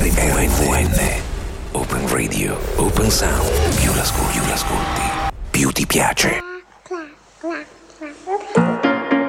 RVN. Open Radio, Open Sound. Più l'ascolti, più ti piace.